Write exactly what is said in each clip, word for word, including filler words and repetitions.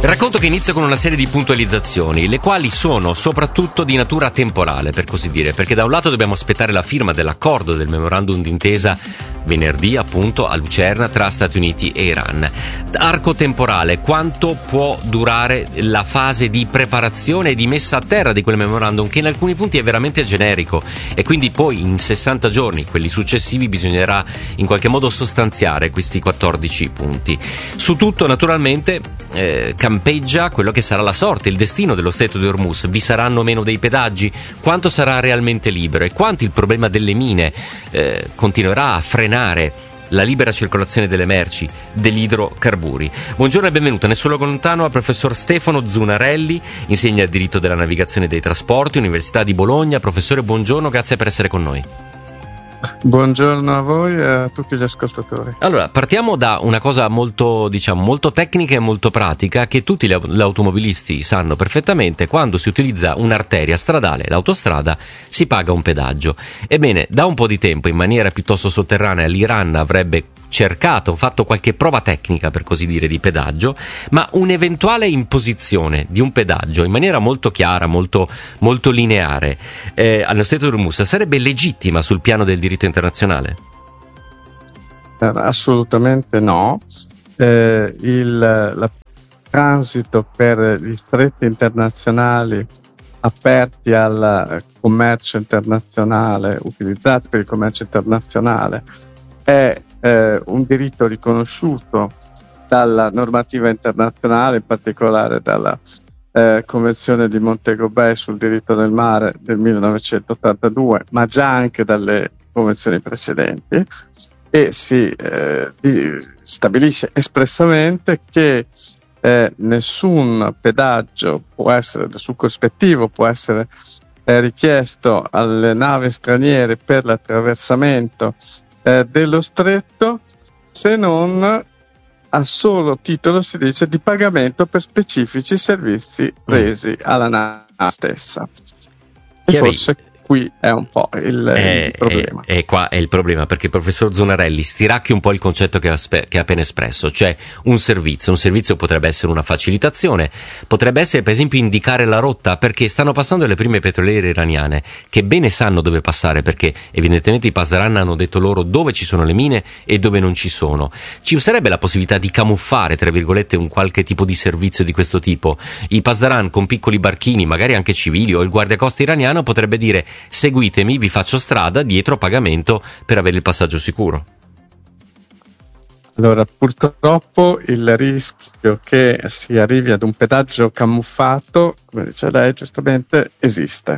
Racconto che inizia con una serie di puntualizzazioni, le quali sono soprattutto di natura temporale, per così dire, perché da un lato dobbiamo aspettare la firma dell'accordo del memorandum d'intesa venerdì, appunto, a Lucerna tra Stati Uniti e Iran. Arco temporale: quanto può durare la fase di preparazione e di messa a terra di quel memorandum, che in alcuni punti è veramente generico, e quindi poi in sessanta giorni, quelli successivi, bisognerà in qualche modo sostanziare questi quattordici punti. Su tutto, naturalmente, eh, campeggia quello che sarà la sorte, il destino dello Stretto di Hormuz. Vi saranno meno dei pedaggi? Quanto sarà realmente libero? E quanto il problema delle mine eh, continuerà a frenare la libera circolazione delle merci, degli idrocarburi? Buongiorno e benvenuto, nessuno lontano, al professor Stefano Zunarelli, insegna diritto della navigazione e dei trasporti, Università di Bologna. Professore, buongiorno, grazie per essere con noi. Buongiorno a voi e a tutti gli ascoltatori. Allora, partiamo da una cosa molto, diciamo, molto tecnica e molto pratica, che tutti gli automobilisti sanno perfettamente: quando si utilizza un'arteria stradale, l'autostrada, si paga un pedaggio. Ebbene, da un po' di tempo, in maniera piuttosto sotterranea, l'Iran avrebbe cercato, fatto qualche prova tecnica, per così dire, di pedaggio, ma un'eventuale imposizione di un pedaggio in maniera molto chiara, molto, molto lineare eh, allo Stretto di Hormuz sarebbe legittima sul piano del diritto internazionale? Eh, assolutamente no. Eh, il la transito per gli stretti internazionali aperti al commercio internazionale, utilizzati per il commercio internazionale, è eh, un diritto riconosciuto dalla normativa internazionale, in particolare dalla eh, Convenzione di Montego Bay sul diritto del mare del millenovecentottantadue, ma già anche dalle convenzioni precedenti, e si eh, stabilisce espressamente che eh, nessun pedaggio può essere, nessun corrispettivo può essere eh, richiesto alle navi straniere per l'attraversamento Eh, dello stretto, se non a solo titolo, si dice, di pagamento per specifici servizi resi mm. alla nave stessa. E forse qui è un po' il, è, il problema. E, e qua è il problema, perché il professor Zunarelli stiracchi un po' il concetto che ha, spe- che ha appena espresso, cioè un servizio. Un servizio potrebbe essere una facilitazione, potrebbe essere per esempio indicare la rotta, perché stanno passando le prime petroliere iraniane, che bene sanno dove passare, perché evidentemente i Pasdaran hanno detto loro dove ci sono le mine e dove non ci sono. Ci sarebbe la possibilità di camuffare, tra virgolette, un qualche tipo di servizio di questo tipo? I Pasdaran con piccoli barchini, magari anche civili, o il guardiacosta iraniano potrebbe dire: seguitemi, vi faccio strada dietro pagamento per avere il passaggio sicuro. Allora, purtroppo il rischio che si arrivi ad un pedaggio camuffato, come dice lei giustamente, esiste.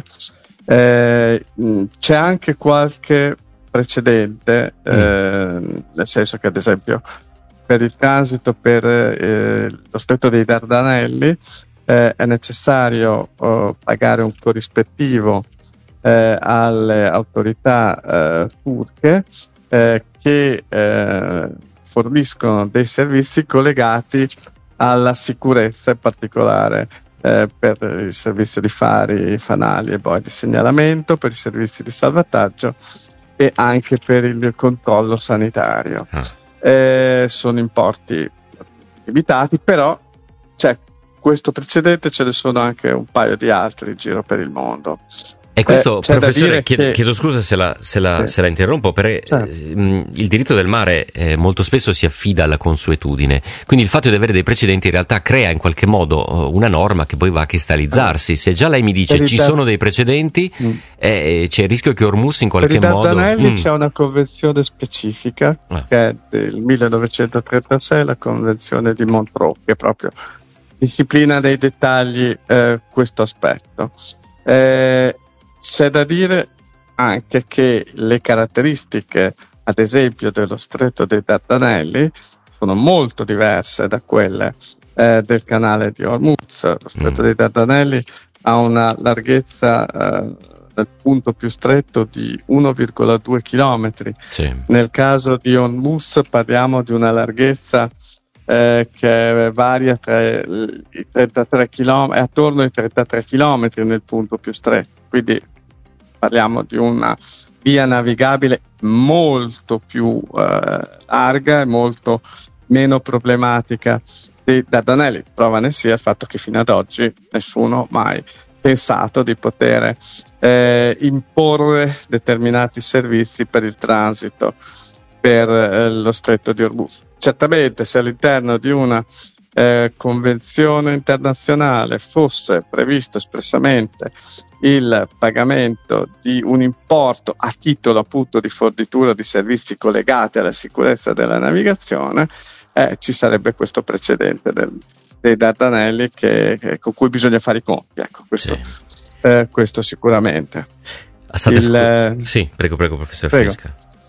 Eh, c'è anche qualche precedente, mm. eh, nel senso che, ad esempio, per il transito per eh, lo Stretto dei Dardanelli eh, è necessario oh, pagare un corrispettivo Eh, alle autorità eh, turche eh, che eh, forniscono dei servizi collegati alla sicurezza, in particolare eh, per il servizio di fari, fanali e boe di segnalamento, per i servizi di salvataggio e anche per il controllo sanitario. Ah. Eh, sono importi limitati, però c'è questo precedente, ce ne sono anche un paio di altri in giro per il mondo. E questo, eh, professore, chiedo, che... chiedo scusa se la, se la, sì. se la interrompo, perché certo. eh, il diritto del mare eh, molto spesso si affida alla consuetudine, quindi il fatto di avere dei precedenti in realtà crea in qualche modo una norma che poi va a cristallizzarsi. Ah. Se già lei mi dice ci sono dei precedenti, mm. eh, c'è il rischio che Hormuz in qualche per modo... Per i Dardanelli mm. c'è una convenzione specifica ah. che è del millenovecentotrentasei, la convenzione di Montreux, che proprio disciplina nei dettagli eh, questo aspetto. Eh, C'è da dire anche che le caratteristiche, ad esempio, dello Stretto dei Dardanelli sono molto diverse da quelle eh, del canale di Hormuz. Lo Stretto mm. dei Dardanelli ha una larghezza eh, del punto più stretto di uno virgola due chilometri. Sì. Nel caso di Hormuz parliamo di una larghezza eh, che varia tra i trentatré chilometri, attorno ai trentatré chilometri nel punto più stretto. Quindi parliamo di una via navigabile molto più eh, larga e molto meno problematica dei Dardanelli. Prova ne sia il fatto che fino ad oggi nessuno mai pensato di poter eh, imporre determinati servizi per il transito per eh, lo stretto di Hormuz. Certamente se all'interno di una eh, convenzione internazionale fosse previsto espressamente il pagamento di un importo a titolo appunto di fornitura di servizi collegati alla sicurezza della navigazione, eh, ci sarebbe questo precedente del, dei Dardanelli che, che, con cui bisogna fare i conti. Ecco, questo, sì. eh, questo sicuramente. Il, scu- sì, prego, prego, professor prego. Fresca.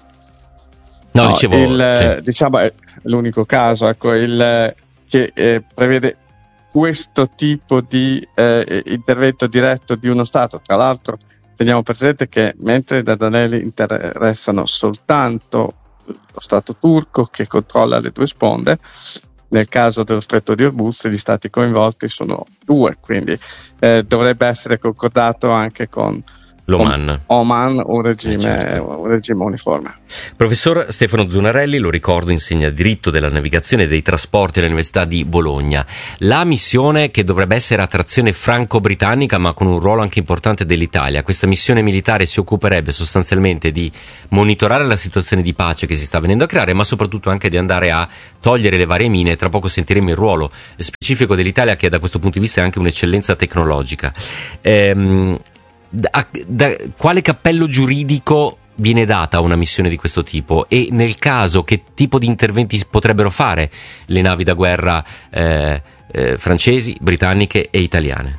No, no dicevo, il, sì. diciamo è l'unico caso, ecco, il, che eh, prevede questo tipo di eh, intervento diretto di uno Stato. Tra l'altro teniamo presente che mentre i Dardanelli interessano soltanto lo Stato turco che controlla le due sponde, nel caso dello stretto di Hormuz gli stati coinvolti sono due, quindi eh, dovrebbe essere concordato anche con l'Oman. Oman, un regime, certo. un regime uniforme. Professor Stefano Zunarelli, lo ricordo, insegna diritto della navigazione e dei trasporti all'Università di Bologna. La missione che dovrebbe essere a trazione franco-britannica, ma con un ruolo anche importante dell'Italia, questa missione militare si occuperebbe sostanzialmente di monitorare la situazione di pace che si sta venendo a creare, ma soprattutto anche di andare a togliere le varie mine. Tra poco sentiremo il ruolo specifico dell'Italia, che da questo punto di vista è anche un'eccellenza tecnologica. Ehm, Da, da, quale cappello giuridico viene data a una missione di questo tipo, e nel caso che tipo di interventi potrebbero fare le navi da guerra eh, eh, francesi, britanniche e italiane?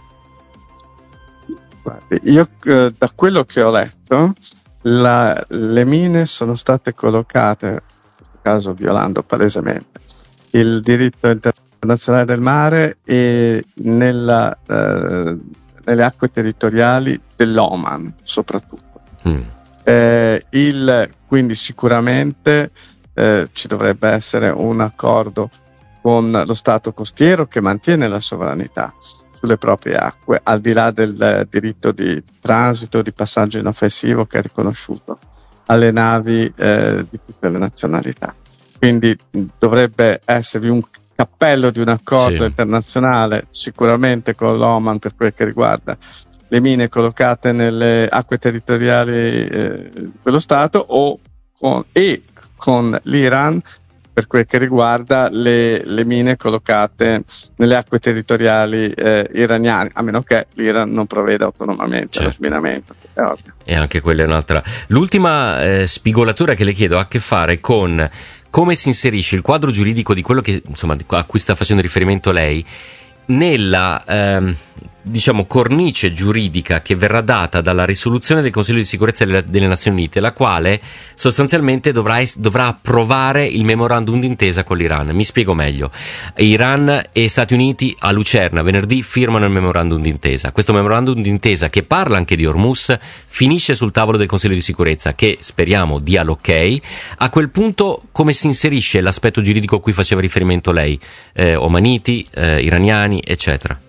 Guardi, io eh, da quello che ho letto la, le mine sono state collocate, in questo caso violando palesemente il diritto internazionale del mare e nella eh, nelle acque territoriali dell'Oman soprattutto. Mm. Eh, il, quindi sicuramente eh, ci dovrebbe essere un accordo con lo Stato costiero che mantiene la sovranità sulle proprie acque, al di là del eh, diritto di transito, di passaggio inoffensivo che è riconosciuto alle navi eh, di tutte le nazionalità. Quindi dovrebbe esservi un cappello di un accordo sì. internazionale sicuramente con l'Oman per quel che riguarda le mine collocate nelle acque territoriali eh, di quello Stato, o con, e con l'Iran per quel che riguarda le, le mine collocate nelle acque territoriali eh, iraniane, a meno che l'Iran non provveda autonomamente certo. allo sminamento. È ovvio. E anche quella è un'altra. L'ultima eh, spigolatura che le chiedo ha a che fare con come si inserisce il quadro giuridico di quello che, insomma, a cui sta facendo riferimento lei nella ehm, diciamo cornice giuridica che verrà data dalla risoluzione del Consiglio di sicurezza delle, delle Nazioni Unite, la quale sostanzialmente dovrà, dovrà approvare il memorandum d'intesa con l'Iran. Mi spiego meglio. Iran e Stati Uniti a Lucerna venerdì firmano il memorandum d'intesa. Questo memorandum d'intesa, che parla anche di Hormuz, finisce sul tavolo del Consiglio di sicurezza, che speriamo dia l'ok. A quel punto come si inserisce l'aspetto giuridico a cui faceva riferimento lei? Eh, omaniti, eh, iraniani, eccetera.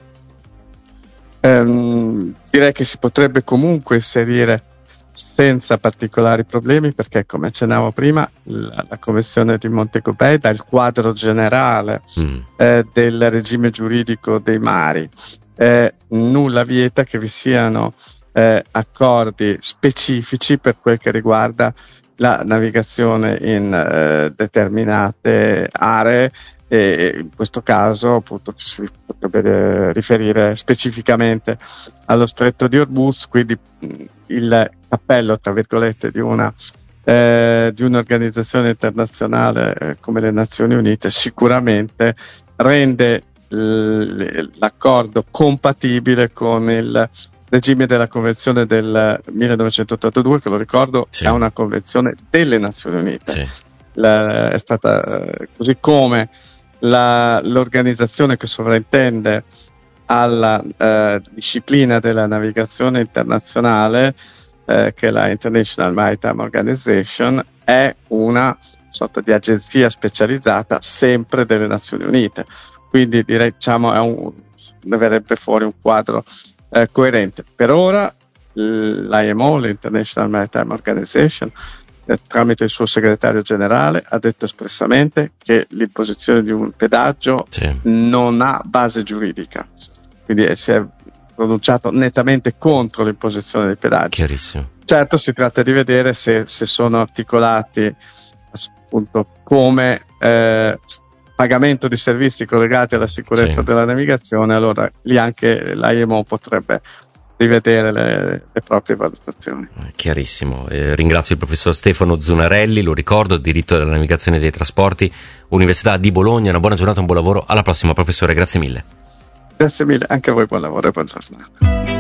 Um, direi che si potrebbe comunque inserire senza particolari problemi, perché come accennavo prima la, la Convenzione di Montego Bay dà il quadro generale mm. eh, del regime giuridico dei mari. Eh, nulla vieta che vi siano eh, accordi specifici per quel che riguarda la navigazione in eh, determinate aree, e in questo caso appunto si potrebbe riferire specificamente allo stretto di Hormuz, quindi il cappello tra virgolette di una eh, di un'organizzazione internazionale eh, come le Nazioni Unite sicuramente rende l- l'accordo compatibile con il regime della Convenzione del millenovecentottantadue, che lo ricordo sì. è una convenzione delle Nazioni Unite. Sì. La, è stata così come la, l'organizzazione che sovrintende alla eh, disciplina della navigazione internazionale, eh, che è la International Maritime Organization, è una sorta di agenzia specializzata sempre delle Nazioni Unite. Quindi direi, diciamo, è un, ne verrebbe fuori un quadro eh, coerente. Per ora l'I M O, l'International Maritime Organization, eh, tramite il suo segretario generale, ha detto espressamente che l'imposizione di un pedaggio sì. non ha base giuridica, quindi si è pronunciato nettamente contro l'imposizione dei pedaggi. Chiarissimo. Certo, si tratta di vedere se, se sono articolati appunto come eh, pagamento di servizi collegati alla sicurezza sì. della navigazione, allora lì anche l'A I M O potrebbe rivedere le, le proprie valutazioni. Chiarissimo. Eh, ringrazio il professor Stefano Zunarelli, lo ricordo, diritto della navigazione e dei trasporti, Università di Bologna. Una buona giornata, un buon lavoro. Alla prossima, professore, grazie mille. Grazie mille, anche a voi buon lavoro e buona giornata.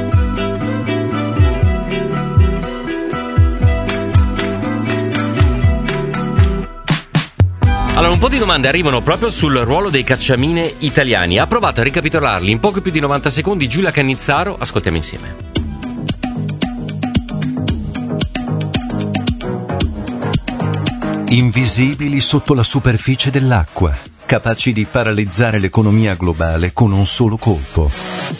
Allora, un po' di domande arrivano proprio sul ruolo dei cacciamine italiani. Ha provato a ricapitolarli in poco più di novanta secondi Giulia Cannizzaro. Ascoltiamo insieme. Invisibili sotto la superficie dell'acqua, capaci di paralizzare l'economia globale con un solo colpo.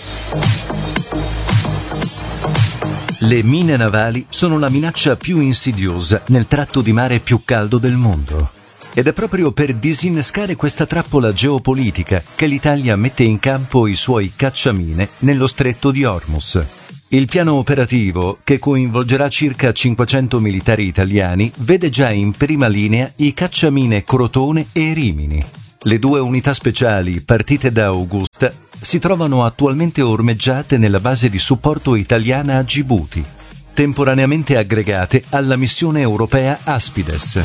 Le mine navali sono la minaccia più insidiosa nel tratto di mare più caldo del mondo. Ed è proprio per disinnescare questa trappola geopolitica che l'Italia mette in campo i suoi cacciamine nello stretto di Hormuz. Il piano operativo, che coinvolgerà circa cinquecento militari italiani, vede già in prima linea i cacciamine Crotone e Rimini. Le due unità speciali, partite da Augusta, si trovano attualmente ormeggiate nella base di supporto italiana a Gibuti, temporaneamente aggregate alla missione europea Aspides.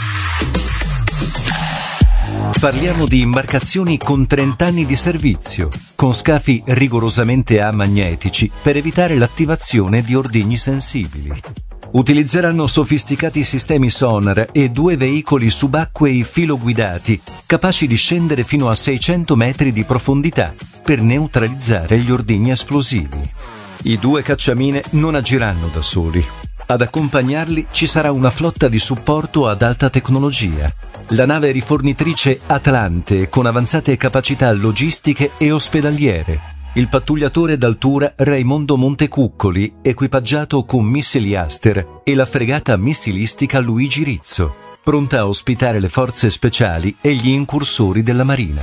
Parliamo di imbarcazioni con trenta anni di servizio, con scafi rigorosamente amagnetici per evitare l'attivazione di ordigni sensibili. Utilizzeranno sofisticati sistemi sonar e due veicoli subacquei filoguidati, capaci di scendere fino a seicento metri di profondità per neutralizzare gli ordigni esplosivi. I due cacciamine non agiranno da soli. Ad accompagnarli ci sarà una flotta di supporto ad alta tecnologia. La nave rifornitrice Atlante, con avanzate capacità logistiche e ospedaliere. Il pattugliatore d'altura Raimondo Montecuccoli, equipaggiato con missili Aster, e la fregata missilistica Luigi Rizzo, pronta a ospitare le forze speciali e gli incursori della Marina.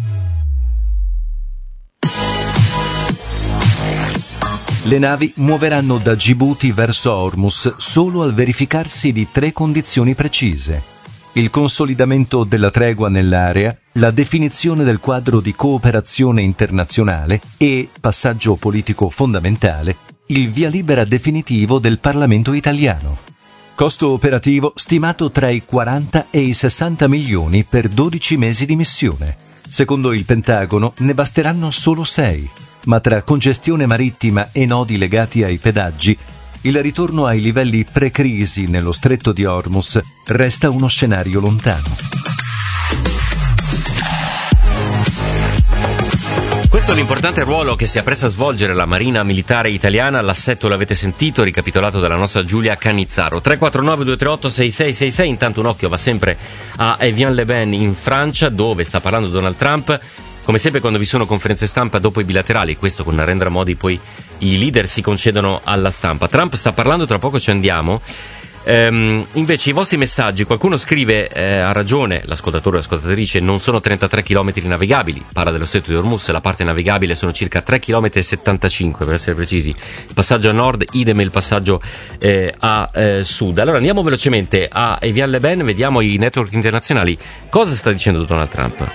Le navi muoveranno da Gibuti verso Hormuz solo al verificarsi di tre condizioni precise: il consolidamento della tregua nell'area, la definizione del quadro di cooperazione internazionale e, passaggio politico fondamentale, il via libera definitivo del Parlamento italiano. Costo operativo stimato tra i quaranta e i sessanta milioni per dodici mesi di missione. Secondo il Pentagono ne basteranno solo sei, ma tra congestione marittima e nodi legati ai pedaggi, il ritorno ai livelli pre-crisi nello stretto di Hormuz resta uno scenario lontano. Questo è l'importante ruolo che si appresta a svolgere la Marina Militare Italiana. L'assetto l'avete sentito, ricapitolato dalla nostra Giulia Cannizzaro. tre quattro nove due tre otto sei sei sei sei. Intanto un occhio va sempre a Evian-les-Bains in Francia, dove sta parlando Donald Trump. Come sempre quando vi sono conferenze stampa dopo i bilaterali, questo con Narendra Modi, poi i leader si concedono alla stampa. Trump sta parlando, tra poco ci andiamo. Ehm, invece i vostri messaggi, qualcuno scrive, eh, ha ragione l'ascoltatore o l'ascoltatrice, non sono trentatré chilometri navigabili, parla dello stretto di Hormuz, la parte navigabile sono circa tre virgola settantacinque chilometri per essere precisi, il passaggio a nord, idem il passaggio eh, a eh, sud. Allora andiamo velocemente a Evian-les-Bains, vediamo i network internazionali, cosa sta dicendo Donald Trump?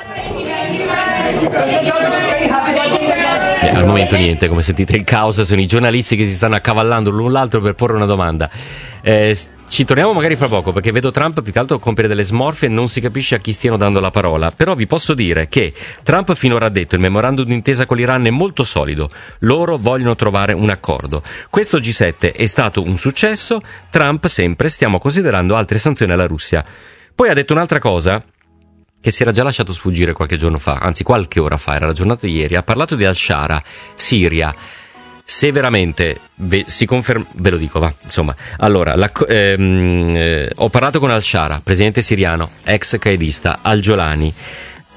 Eh, al momento niente, come sentite il caos, sono i giornalisti che si stanno accavallando l'un l'altro per porre una domanda. Eh, ci torniamo magari fra poco, perché vedo Trump più che altro compiere delle smorfie e non si capisce a chi stiano dando la parola. Però vi posso dire che Trump finora ha detto il memorandum d'intesa con l'Iran è molto solido, loro vogliono trovare un accordo. Questo G sette è stato un successo, Trump sempre stiamo considerando altre sanzioni alla Russia. Poi ha detto un'altra cosa che si era già lasciato sfuggire qualche giorno fa, anzi qualche ora fa, era la giornata di ieri, ha parlato di Al-Shara, Siria. Se veramente ve, si conferma, ve lo dico, va, insomma, allora, la, ehm, eh, ho parlato con Al-Shara, presidente siriano, ex qaedista, Al-Jolani.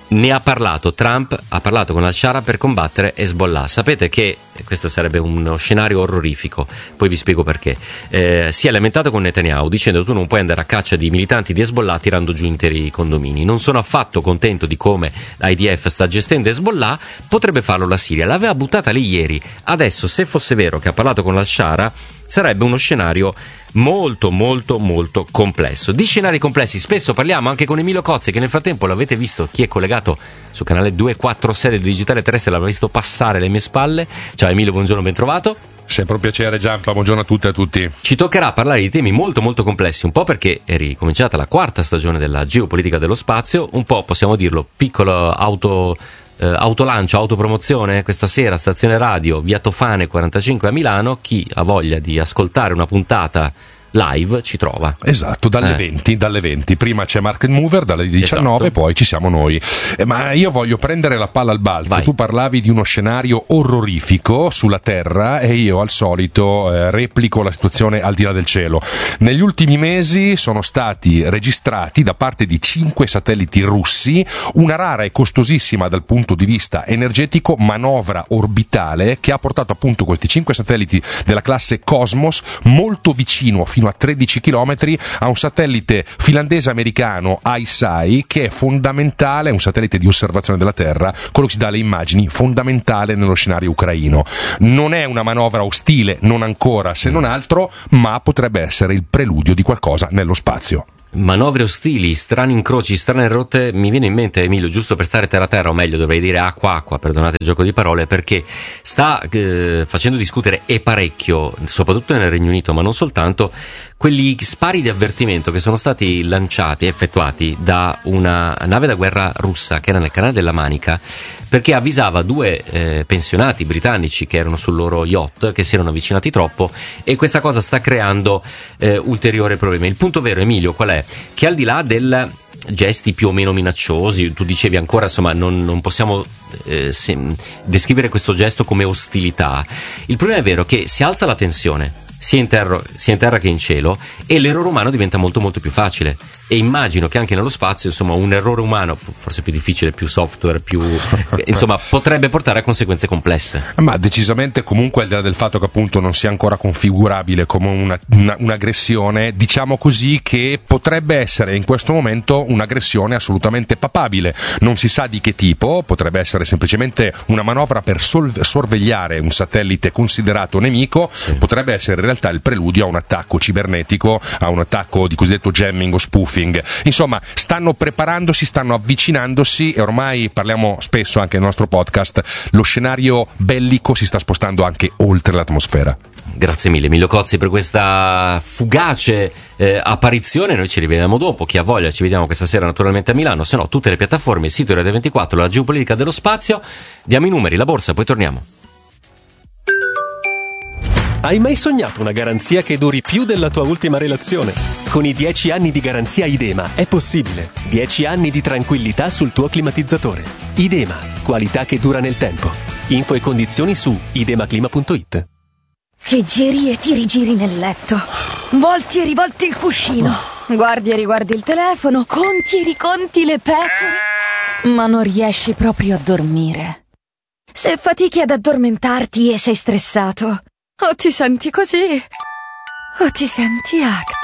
ne ha parlato Trump, ha parlato con al-Shara per combattere Hezbollah. Sapete che questo sarebbe uno scenario orrorifico, poi vi spiego perché. Eh, si è lamentato con Netanyahu dicendo: tu non puoi andare a caccia di militanti di Hezbollah tirando giù interi condomini. Non sono affatto contento di come l'I D F sta gestendo Hezbollah, potrebbe farlo la Siria. L'aveva buttata lì ieri. Adesso, se fosse vero che ha parlato con al-Shara, sarebbe uno scenario molto molto molto complesso. Di scenari complessi spesso parliamo anche con Emilio Cozzi, che nel frattempo l'avete visto, chi è collegato su canale duecentoquarantasei del Digitale Terrestre l'aveva visto passare alle mie spalle. Ciao Emilio, buongiorno, ben trovato. Sempre un piacere, Giampa, buongiorno a tutte e a tutti. Ci toccherà parlare di temi molto molto complessi, un po' perché è ricominciata la quarta stagione della geopolitica dello spazio, un po', possiamo dirlo, piccolo auto eh, autolancio, autopromozione questa sera, stazione radio via Tofane quarantacinque a Milano. Chi ha voglia di ascoltare una puntata live ci trova. Esatto, dalle eh. venti, dalle venti. Prima c'è Market Mover dalle diciannove, esatto. Poi ci siamo noi. Eh, ma io voglio prendere la palla al balzo. Vai. Tu parlavi di uno scenario orrorifico sulla Terra e io al solito eh, replico la situazione al di là del cielo. Negli ultimi mesi sono stati registrati da parte di cinque satelliti russi una rara e costosissima dal punto di vista energetico manovra orbitale che ha portato appunto questi cinque satelliti della classe Cosmos molto vicino, fino a tredici chilometri, a un satellite finlandese-americano ICEYE, che è fondamentale, è un satellite di osservazione della Terra, quello che si dà le immagini, fondamentale nello scenario ucraino. Non è una manovra ostile, non ancora, se non altro, ma potrebbe essere il preludio di qualcosa nello spazio. Manovre ostili, strani incroci, strane rotte, mi viene in mente, Emilio, giusto per stare terra a terra, o meglio dovrei dire acqua acqua, perdonate il gioco di parole, perché sta eh, facendo discutere e parecchio, soprattutto nel Regno Unito, ma non soltanto, quelli spari di avvertimento che sono stati lanciati, effettuati da una nave da guerra russa che era nel canale della Manica, perché avvisava due eh, pensionati britannici che erano sul loro yacht, che si erano avvicinati troppo, e questa cosa sta creando eh, ulteriori problemi. Il punto vero, Emilio, qual è? Che al di là del gesti più o meno minacciosi, tu dicevi ancora, insomma, non, non possiamo eh, se, descrivere questo gesto come ostilità. Il problema è vero che si alza la tensione sia in terra, sia in terra che in cielo, e l'errore umano diventa molto molto più facile, e immagino che anche nello spazio, insomma, un errore umano, forse più difficile, più software, più insomma, potrebbe portare a conseguenze complesse. Ma decisamente, comunque, al di là del fatto che appunto non sia ancora configurabile come una, una, un'aggressione, diciamo così che potrebbe essere in questo momento un'aggressione assolutamente papabile. Non si sa di che tipo, potrebbe essere semplicemente una manovra per sol- sorvegliare un satellite considerato nemico, sì. Potrebbe essere in realtà il preludio a un attacco cibernetico, a un attacco di cosiddetto jamming o spoofing. Insomma, stanno preparandosi, stanno avvicinandosi, e ormai parliamo spesso anche nel nostro podcast, lo scenario bellico si sta spostando anche oltre l'atmosfera. Grazie mille Emilio Cozzi per questa fugace eh, apparizione. Noi ci rivediamo dopo, chi ha voglia ci vediamo questa sera naturalmente a Milano, se no tutte le piattaforme, il sito Radio ventiquattro, la geopolitica dello spazio. Diamo i numeri, la borsa, poi torniamo. Hai mai sognato una garanzia che duri più della tua ultima relazione? Con i dieci anni di garanzia Idema è possibile. dieci anni di tranquillità sul tuo climatizzatore. Idema, qualità che dura nel tempo. Info e condizioni su idemaclima punto it. Ti giri e ti rigiri nel letto. Volti e rivolti il cuscino. Guardi e riguardi il telefono. Conti e riconti le pecore. Ma non riesci proprio a dormire. Se fatichi ad addormentarti e sei stressato, o ti senti così, o ti senti Act.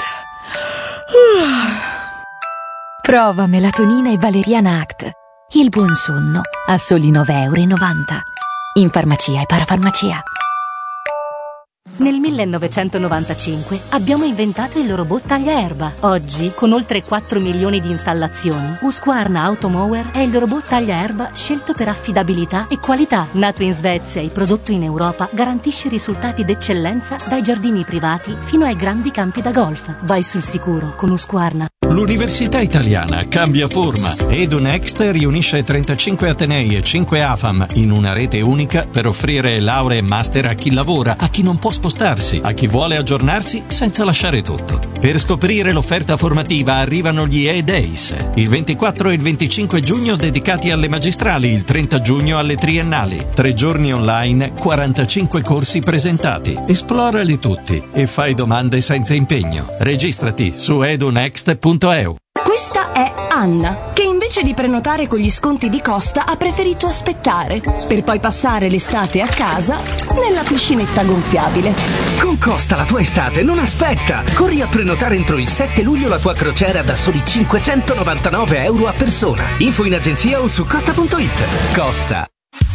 Prova melatonina e valeriana Act. Il buon sonno a soli nove e novanta euro. In farmacia e parafarmacia. Nel millenovecentonovantacinque abbiamo inventato il robot tagliaerba. Oggi, con oltre quattro milioni di installazioni, Husqvarna Automower è il robot tagliaerba scelto per affidabilità e qualità. Nato in Svezia e prodotto in Europa, garantisce risultati d'eccellenza dai giardini privati fino ai grandi campi da golf. Vai sul sicuro con Husqvarna. L'Università Italiana cambia forma. EduNext riunisce trentacinque atenei e cinque A F A M in una rete unica per offrire lauree e master a chi lavora, a chi non può spostarsi, a chi vuole aggiornarsi senza lasciare tutto. Per scoprire l'offerta formativa arrivano gli E-Days, il ventiquattro e il venticinque giugno dedicati alle magistrali, il trenta giugno alle triennali. Tre giorni online, quarantacinque corsi presentati. Esplorali tutti e fai domande senza impegno. Registrati su edunext punto e u. Questa è Anna, che invece invece di prenotare con gli sconti di Costa ha preferito aspettare, per poi passare l'estate a casa nella piscinetta gonfiabile. Con Costa la tua estate non aspetta! Corri a prenotare entro il sette luglio la tua crociera da soli cinquecentonovantanove euro a persona. Info in agenzia o su costa punto it. Costa.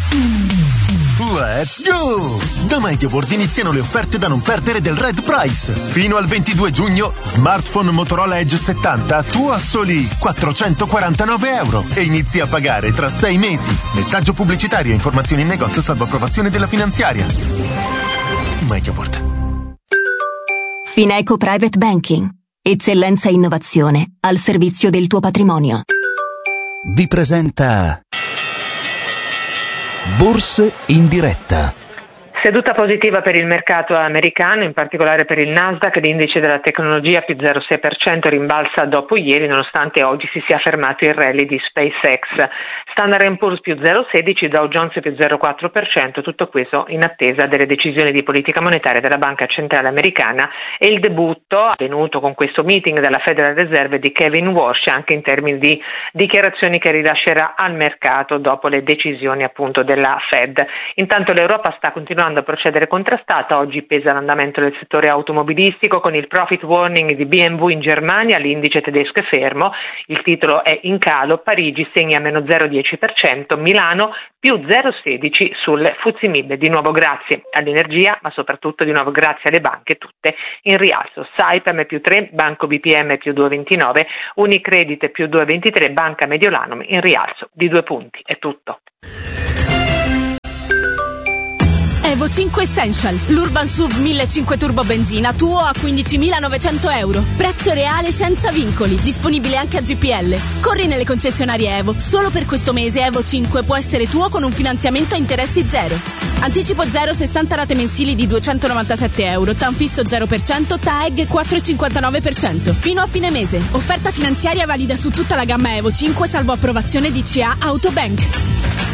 Let's go! Da MediaWorld iniziano le offerte da non perdere del Red Price. Fino al ventidue giugno, smartphone Motorola Edge settanta tu a soli quattrocentoquarantanove euro e inizi a pagare tra sei mesi. Messaggio pubblicitario e informazioni in negozio salvo approvazione della finanziaria. MediaWorld. Fineco Private Banking. Eccellenza e innovazione al servizio del tuo patrimonio. Vi presenta Borse in diretta. Seduta positiva per il mercato americano, in particolare per il Nasdaq, l'indice della tecnologia più zero virgola sei per cento rimbalza dopo ieri, nonostante oggi si sia fermato il rally di SpaceX. Standard and Poor's più zero virgola sedici, Dow Jones più zero virgola quattro per cento, tutto questo in attesa delle decisioni di politica monetaria della Banca Centrale Americana e il debutto avvenuto con questo meeting della Federal Reserve di Kevin Warsh, anche in termini di dichiarazioni che rilascerà al mercato dopo le decisioni appunto della Fed. Intanto l'Europa sta continuando a procedere contrastata. Oggi pesa l'andamento del settore automobilistico con il profit warning di B M W in Germania, l'indice tedesco è fermo, il titolo è in calo, Parigi segna meno zero virgola dieci per cento, Milano più zero virgola sedici sul F T S E Mib, di nuovo grazie all'energia ma soprattutto di nuovo grazie alle banche, tutte in rialzo. Saipem più tre, Banco B P M più due virgola ventinove, Unicredit più due virgola ventitré, Banca Mediolanum in rialzo di due punti. È tutto. Evo cinque Essential, l'Urban S U V millecinquecento Turbo Benzina, tuo a quindicimilanovecento euro. Prezzo reale senza vincoli, disponibile anche a G P L. Corri nelle concessionarie Evo. Solo per questo mese Evo cinque può essere tuo con un finanziamento a interessi zero. Anticipo zero, sessanta rate mensili di duecentonovantasette euro, T A N fisso zero per cento, T A E G quattro virgola cinquantanove per cento. Fino a fine mese. Offerta finanziaria valida su tutta la gamma Evo cinque, salvo approvazione di C A Autobank.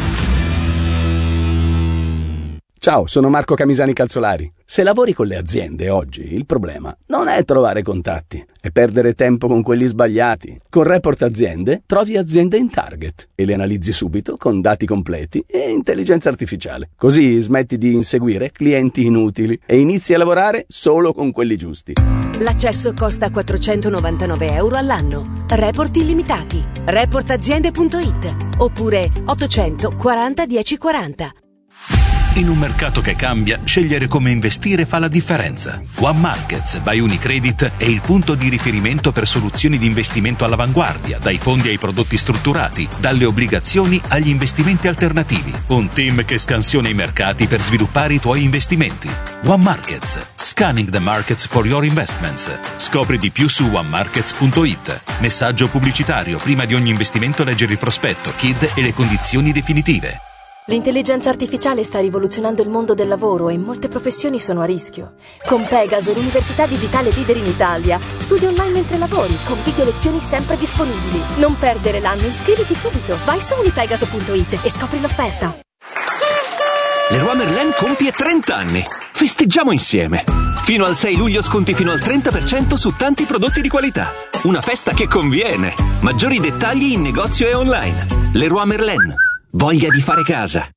Ciao, sono Marco Camisani Calzolari. Se lavori con le aziende oggi, il problema non è trovare contatti, è perdere tempo con quelli sbagliati. Con Report Aziende trovi aziende in target e le analizzi subito con dati completi e intelligenza artificiale. Così smetti di inseguire clienti inutili e inizi a lavorare solo con quelli giusti. L'accesso costa quattrocentonovantanove euro all'anno. Report illimitati. report aziende punto it oppure ottocento quaranta dieci quaranta. In un mercato che cambia, scegliere come investire fa la differenza. One Markets by Unicredit è il punto di riferimento per soluzioni di investimento all'avanguardia, dai fondi ai prodotti strutturati, dalle obbligazioni agli investimenti alternativi. Un team che scansiona i mercati per sviluppare i tuoi investimenti. One Markets. Scanning the markets for your investments. Scopri di più su one markets punto it. Messaggio pubblicitario. Prima di ogni investimento leggere il prospetto, K I D e le condizioni definitive. L'intelligenza artificiale sta rivoluzionando il mondo del lavoro e molte professioni sono a rischio. Con Pegaso, l'università digitale leader in Italia, studi online mentre lavori, con video lezioni sempre disponibili. Non perdere l'anno, iscriviti subito. Vai su unipegaso punto it e scopri l'offerta. Leroy Merlin compie trenta anni. Festeggiamo insieme. Fino al sei luglio sconti fino al trenta per cento su tanti prodotti di qualità. Una festa che conviene. Maggiori dettagli in negozio e online. Leroy Merlin. Voglia di fare casa.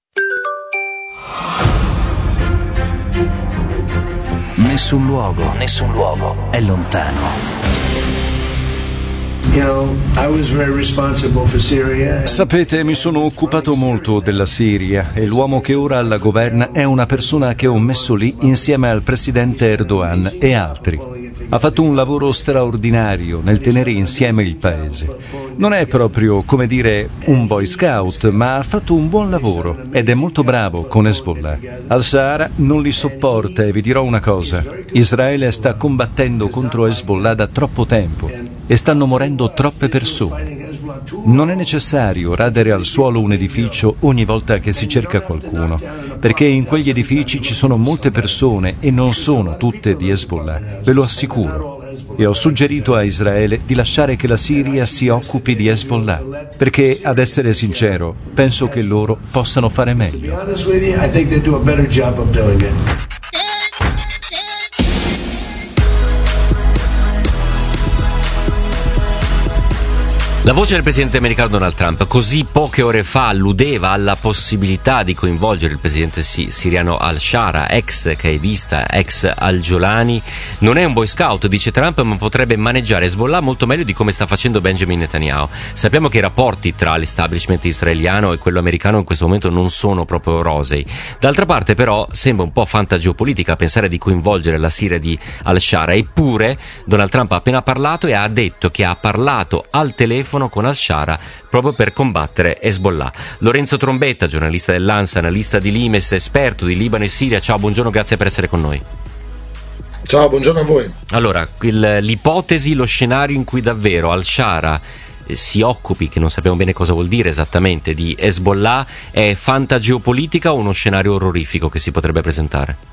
Nessun luogo, nessun luogo è lontano. Sapete, mi sono occupato molto della Siria e l'uomo che ora la governa è una persona che ho messo lì insieme al presidente Erdogan e altri. Ha fatto un lavoro straordinario nel tenere insieme il paese. Non è proprio, come dire, un boy scout, ma ha fatto un buon lavoro ed è molto bravo con Hezbollah. Al-Sahara non li sopporta e vi dirò una cosa. Israele sta combattendo contro Hezbollah da troppo tempo e stanno morendo troppe persone. Non è necessario radere al suolo un edificio ogni volta che si cerca qualcuno, perché in quegli edifici ci sono molte persone e non sono tutte di Hezbollah, ve lo assicuro. E ho suggerito a Israele di lasciare che la Siria si occupi di Hezbollah, perché, ad essere sincero, penso che loro possano fare meglio. La voce del presidente americano Donald Trump così poche ore fa alludeva alla possibilità di coinvolgere il presidente siriano al-Shara, ex qaedista, ex al-Jolani. Non è un boy scout, dice Trump, ma potrebbe maneggiare Hezbollah molto meglio di come sta facendo Benjamin Netanyahu. Sappiamo che i rapporti tra l'establishment israeliano e quello americano in questo momento non sono proprio rosei. D'altra parte però sembra un po' fantageopolitica pensare di coinvolgere la Siria di al-Shara, eppure Donald Trump ha appena parlato e ha detto che ha parlato al telefono con al-Shara proprio per combattere Hezbollah. Lorenzo Trombetta, giornalista dell'ANSA, analista di Limes, esperto di Libano e Siria. Ciao, buongiorno, grazie per essere con noi. Ciao, buongiorno a voi. Allora, il, l'ipotesi, lo scenario in cui davvero al-Shara eh, si occupi, che non sappiamo bene cosa vuol dire esattamente, di Hezbollah, è fantageopolitica o uno scenario orrorifico che si potrebbe presentare?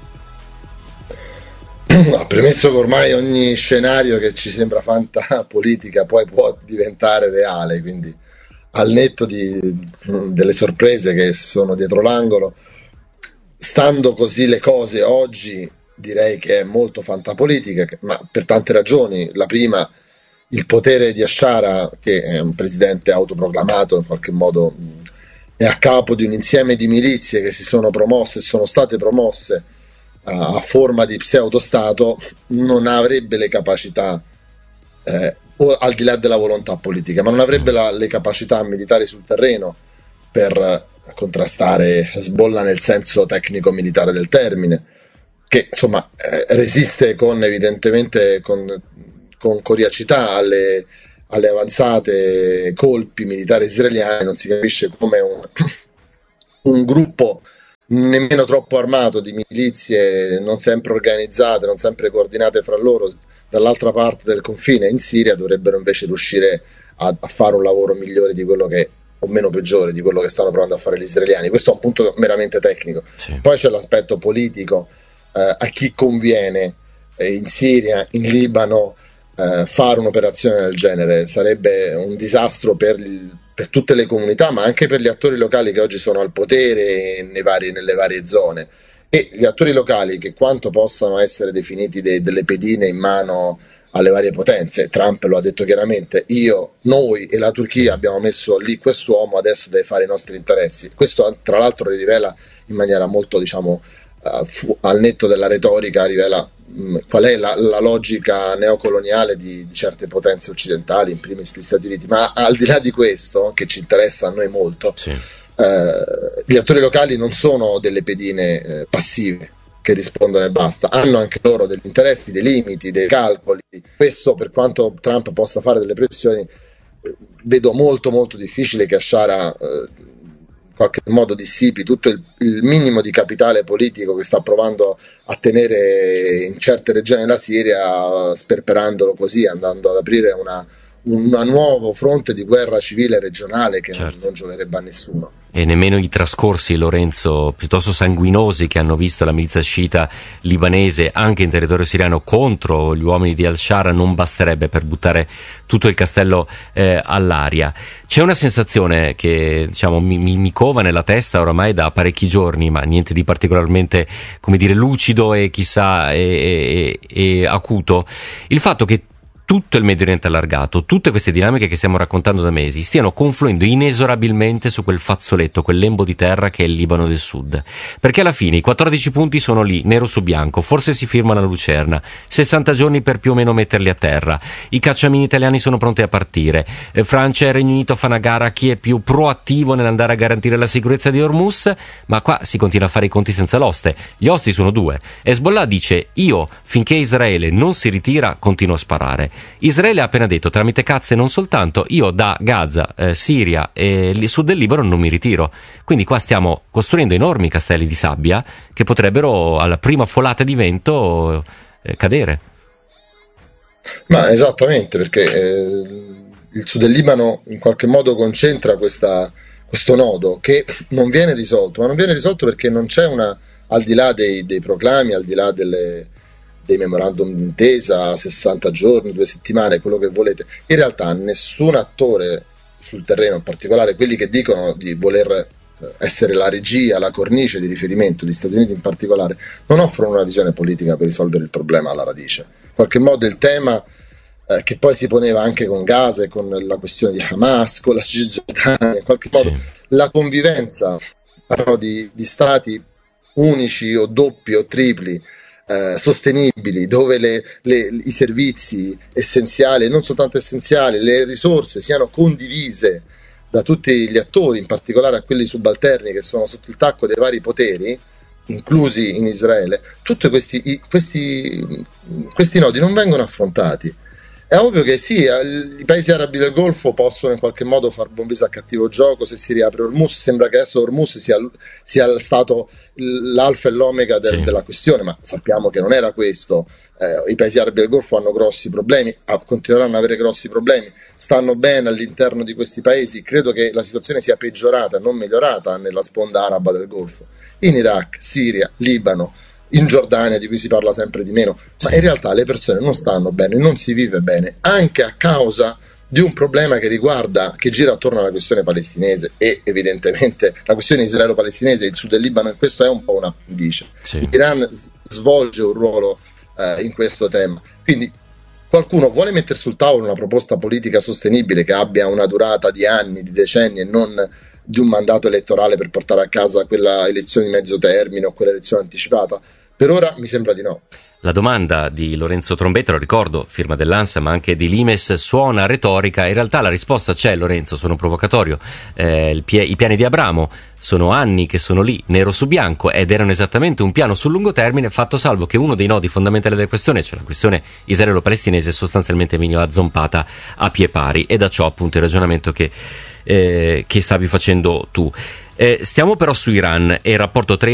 No, premesso che ormai ogni scenario che ci sembra fantapolitica poi può diventare reale, quindi al netto di, delle sorprese che sono dietro l'angolo, stando così le cose oggi direi che è molto fantapolitica, ma per tante ragioni. La prima, il potere di al-Shara, che è un presidente autoproclamato, in qualche modo è a capo di un insieme di milizie che si sono promosse e sono state promosse a forma di pseudo-stato, non avrebbe le capacità, eh, o al di là della volontà politica, ma non avrebbe la, le capacità militari sul terreno per contrastare Hezbollah nel senso tecnico-militare del termine, che insomma eh, resiste con evidentemente con, con coriacità alle, alle avanzate colpi militari israeliani. Non si capisce come un, un gruppo nemmeno troppo armato di milizie non sempre organizzate, non sempre coordinate fra loro dall'altra parte del confine in Siria dovrebbero invece riuscire a, a fare un lavoro migliore di quello che, o meno peggiore di quello che stanno provando a fare gli israeliani. Questo è un punto meramente tecnico. Sì. Poi c'è l'aspetto politico, eh, a chi conviene eh, in Siria, in Libano eh, fare un'operazione del genere. Sarebbe un disastro per il per tutte le comunità, ma anche per gli attori locali che oggi sono al potere nei vari, nelle varie zone. E gli attori locali, che quanto possano essere definiti de, delle pedine in mano alle varie potenze, Trump lo ha detto chiaramente, io, noi e la Turchia abbiamo messo lì quest'uomo, adesso deve fare i nostri interessi. Questo tra l'altro rivela in maniera molto, diciamo, uh, fu, al netto della retorica, rivela qual è la, la logica neocoloniale di, di certe potenze occidentali, in primis gli Stati Uniti. Ma al di là di questo, che ci interessa a noi molto, sì. eh, gli attori locali non sono delle pedine eh, passive che rispondono e basta, hanno anche loro degli interessi, dei limiti, dei calcoli. Questo, per quanto Trump possa fare delle pressioni, eh, vedo molto molto difficile che al-Shara eh, in qualche modo dissipi tutto il, il minimo di capitale politico che sta provando a tenere in certe regioni della Siria, sperperandolo così, andando ad aprire una, un nuovo fronte di guerra civile regionale che certo. non, non gioverebbe a nessuno. E nemmeno i trascorsi, Lorenzo, piuttosto sanguinosi che hanno visto la milizia sciita libanese anche in territorio siriano contro gli uomini di al-Shara non basterebbe per buttare tutto il castello eh, all'aria. C'è una sensazione che diciamo mi, mi, mi cova nella testa oramai da parecchi giorni, ma niente di particolarmente, come dire, lucido e chissà e, e, e acuto, il fatto che tutto il Medio Oriente allargato, tutte queste dinamiche che stiamo raccontando da mesi, stiano confluendo inesorabilmente su quel fazzoletto, quel lembo di terra che è il Libano del Sud. Perché alla fine i quattordici punti sono lì, nero su bianco, forse si firmano a Lucerna, sessanta giorni per più o meno metterli a terra, i cacciamini italiani sono pronti a partire, Francia e Regno Unito fanno a gara chi è più proattivo nell'andare a garantire la sicurezza di Hormuz, ma qua si continua a fare i conti senza l'oste. Gli osti sono due. Hezbollah dice: io, finché Israele non si ritira, continuo a sparare. Israele ha appena detto, tramite cazze non soltanto, io da Gaza, eh, Siria e il sud del Libano non mi ritiro. Quindi qua stiamo costruendo enormi castelli di sabbia che potrebbero alla prima folata di vento eh, cadere. Ma esattamente, perché eh, il sud del Libano in qualche modo concentra questa, questo nodo che non viene risolto, ma non viene risolto perché non c'è una, al di là dei, dei proclami, al di là delle dei memorandum d'intesa, sessanta giorni, due settimane, quello che volete, in realtà nessun attore sul terreno, in particolare quelli che dicono di voler essere la regia, la cornice di riferimento, gli Stati Uniti in particolare, non offrono una visione politica per risolvere il problema alla radice. In qualche modo il tema eh, che poi si poneva anche con Gaza e con la questione di Hamas, con la Cisgiordania, in qualche modo sì. La convivenza no, di, di stati unici o doppi o tripli eh, sostenibili, dove le, le, i servizi essenziali, non soltanto essenziali, le risorse siano condivise da tutti gli attori, in particolare a quelli subalterni che sono sotto il tacco dei vari poteri, inclusi in Israele, tutti questi, i, questi, questi nodi non vengono affrontati. È ovvio che sì, i paesi arabi del Golfo possono in qualche modo far buon viso a cattivo gioco se si riapre Hormuz. Sembra che adesso Hormuz sia, sia stato l'alfa e l'omega del, sì. della questione, ma sappiamo che non era questo. Eh, I paesi arabi del Golfo hanno grossi problemi, ah, continueranno ad avere grossi problemi, stanno bene all'interno di questi paesi. Credo che la situazione sia peggiorata, non migliorata nella sponda araba del Golfo, in Iraq, Siria, Libano, in Giordania, di cui si parla sempre di meno, ma in realtà le persone non stanno bene, non si vive bene, anche a causa di un problema che riguarda, che gira attorno alla questione palestinese e evidentemente la questione israelo-palestinese, il sud del Libano, e questo è un po' un appendice. Sì. L'Iran s- svolge un ruolo eh, in questo tema, quindi qualcuno vuole mettere sul tavolo una proposta politica sostenibile che abbia una durata di anni, di decenni, e non di un mandato elettorale per portare a casa quella elezione di mezzo termine o quella elezione anticipata? Per ora mi sembra di no. La domanda di Lorenzo Trombetta, lo ricordo, firma dell'ANSA ma anche di Limes, suona retorica. In realtà la risposta c'è, Lorenzo, sono provocatorio. Eh, il pie- I piani di Abramo sono anni che sono lì, nero su bianco, ed erano esattamente un piano sul lungo termine, fatto salvo che uno dei nodi fondamentali della questione, cioè la questione israelo-palestinese, sostanzialmente veniva azzompata a pie pari, e da ciò appunto il ragionamento che, eh, che stavi facendo tu. Eh, stiamo però su Iran e il rapporto tra